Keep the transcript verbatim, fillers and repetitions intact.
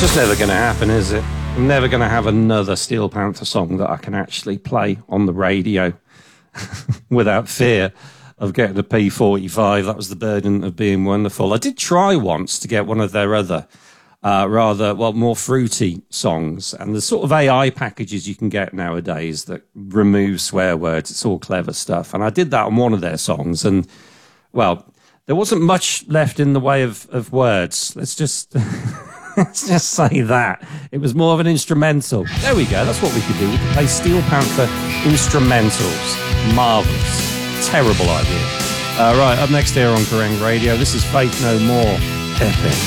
just never going to happen, is it? I'm never going to have another Steel Panther song that I can actually play on the radio without fear of getting a P forty-five. That was the burden of being wonderful. I did try once to get one of their other uh, rather, well, more fruity songs. And the sort of A I packages you can get nowadays that remove swear words. It's all clever stuff. And I did that on one of their songs. And, well, there wasn't much left in the way of, of words. Let's just... Let's just say that. It was more of an instrumental. There we go. That's what we could do. We could play Steel Panther instrumentals. Marvellous. Terrible idea. Uh, right, up next here on Kerrang Radio, this is Faith No More. Epic.